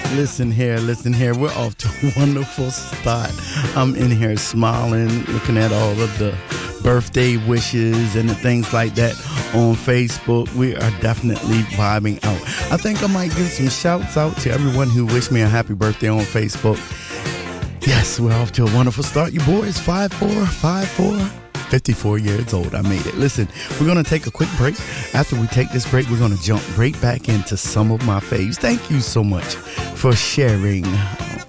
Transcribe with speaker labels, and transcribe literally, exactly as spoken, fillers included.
Speaker 1: listen here, listen here. We're off to a wonderful start. I'm in here smiling, looking at all of the birthday wishes and the things like that on Facebook. We are definitely vibing out. I think I might give some shouts out to everyone who wished me a happy birthday on Facebook. Yes, we're off to a wonderful start. Your boy is five four, five four, fifty-four years old. I made it. Listen, we're going to take a quick break. After we take this break, we're going to jump right back into some of my faves. Thank you so much for sharing